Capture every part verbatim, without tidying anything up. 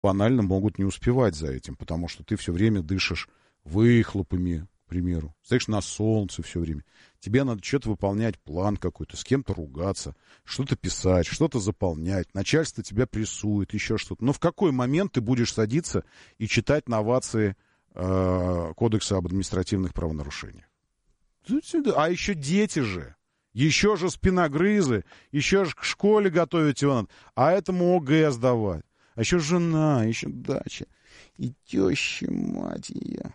банально могут не успевать за этим, потому что ты все время дышишь выхлопами, к примеру. Стоишь на солнце все время. Тебе надо что-то выполнять, план какой-то, с кем-то ругаться, что-то писать, что-то заполнять. Начальство тебя прессует, еще что-то. Но в какой момент ты будешь садиться и читать новации э, Кодекса об административных правонарушениях? А еще дети же. Еще же спиногрызы. Еще же к школе готовить его надо. А этому ОГЭ сдавать. А еще жена, еще дача. И теща, мать ее.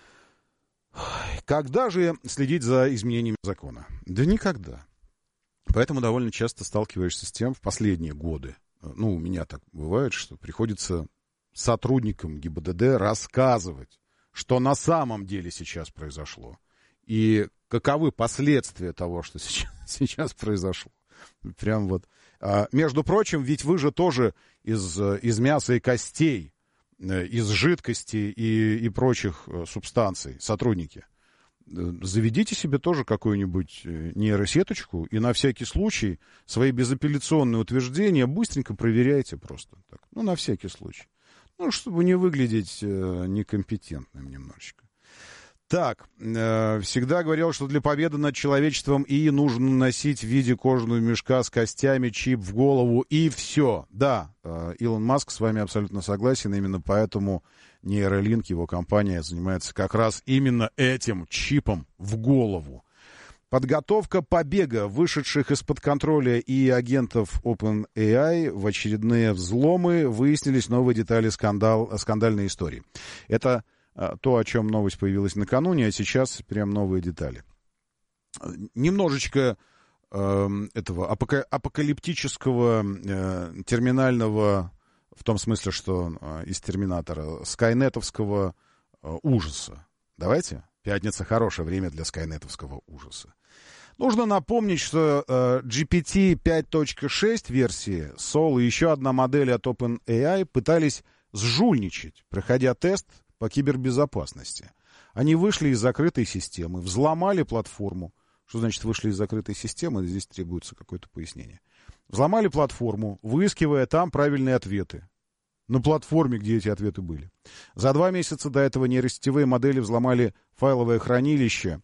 Когда же следить за изменениями закона? Да никогда. Поэтому довольно часто сталкиваешься с тем в последние годы. Ну, у меня так бывает, что приходится сотрудникам ГИБДД рассказывать, что на самом деле сейчас произошло. И каковы последствия того, что сейчас, сейчас произошло. Прям вот. А, между прочим, ведь вы же тоже из, из мяса и костей, из жидкости и, и прочих субстанций, сотрудники. Заведите себе тоже какую-нибудь нейросеточку и на всякий случай свои безапелляционные утверждения быстренько проверяйте просто. Так. Ну, на всякий случай. Ну, чтобы не выглядеть некомпетентным немножечко. Так, э, всегда говорил, что для победы над человечеством ИИ нужно носить в виде кожаного мешка с костями, чип в голову и все. Да, э, Илон Маск с вами абсолютно согласен, именно поэтому Neuralink, его компания, занимается как раз именно этим чипом в голову. Подготовка побега вышедших из-под контроля и агентов OpenAI в очередные взломы, выяснились новые детали скандал, скандальной истории. Это то, о чем новость появилась накануне, а сейчас прям новые детали. Немножечко э, этого апока- апокалиптического э, терминального, в том смысле, что э, из Терминатора, скайнетовского э, ужаса. Давайте? Пятница — хорошее время для скайнетовского ужаса. Нужно напомнить, что э, джи пи ти пять точка шесть версии Сол и еще одна модель от OpenAI пытались сжульничать, проходя тест по кибербезопасности. Они вышли из закрытой системы, взломали платформу. Что значит вышли из закрытой системы? Здесь требуется какое-то пояснение. Взломали платформу, выискивая там правильные ответы. На платформе, где эти ответы были. За два месяца до этого нейросетевые модели взломали файловое хранилище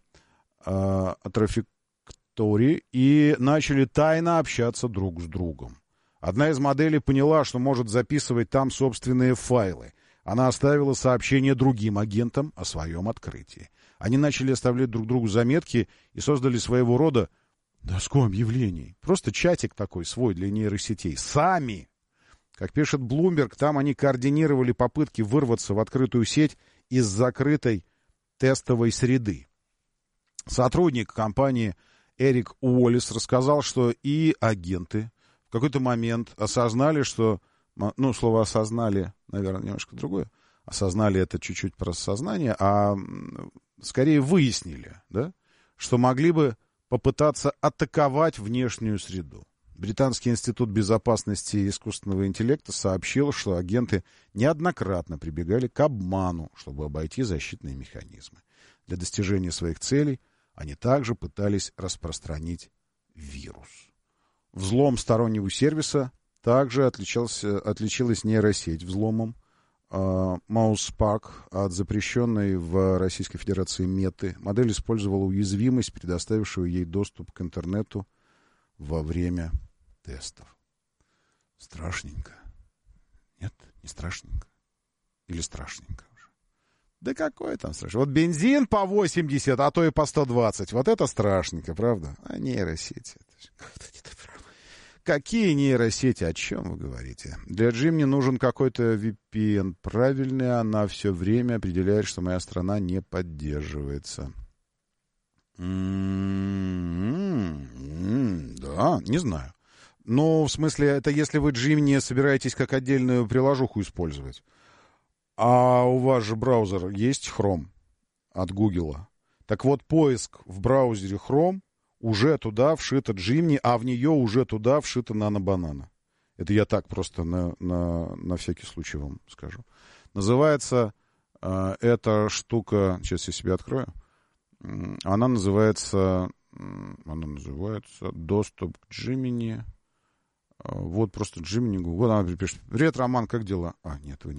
э, Trajectory и начали тайно общаться друг с другом. Одна из моделей поняла, что может записывать там собственные файлы. Она оставила сообщение другим агентам о своем открытии. Они начали оставлять друг другу заметки и создали своего рода доску объявлений. Просто чатик такой свой для нейросетей. Сами! Как пишет Bloomberg, там они координировали попытки вырваться в открытую сеть из закрытой тестовой среды. Сотрудник компании Эрик Уоллес рассказал, что и агенты в какой-то момент осознали, что... Ну, слово «осознали», наверное, немножко другое. Осознали — это чуть-чуть про сознание, а скорее выяснили, да, что могли бы попытаться атаковать внешнюю среду. Британский институт безопасности и искусственного интеллекта сообщил, что агенты неоднократно прибегали к обману, чтобы обойти защитные механизмы. Для достижения своих целей они также пытались распространить вирус. Взлом стороннего сервиса также отличался, отличилась нейросеть взломом э, MouseSpark от запрещенной в Российской Федерации Меты. Модель использовала уязвимость, предоставившую ей доступ к интернету во время тестов. Страшненько. Нет, не страшненько. Или страшненько уже. Да какое там страшно. Вот бензин по восемьдесят, а то и по сто двадцать. Вот это страшненько, правда? А нейросети. Какие нейросети? О чем вы говорите? Для Джимни нужен какой-то ви пи эн правильный. Она все время определяет, что моя страна не поддерживается. М-м-м, да, не знаю. Ну, в смысле, это если вы Джимни собираетесь как отдельную приложуху использовать. А у вас же браузер есть Chrome от Гугла. Так вот, поиск в браузере Chrome уже туда вшита Джимни, а в нее уже туда вшита нано-банана. Это я так просто на, на, на всякий случай вам скажу. Называется э, эта штука... Сейчас я себе открою. Она называется... Она называется «Доступ к Джимни». Вот просто Джимми не Гу. Вот она пишет. Привет, Роман, как дела? А, нет, вы не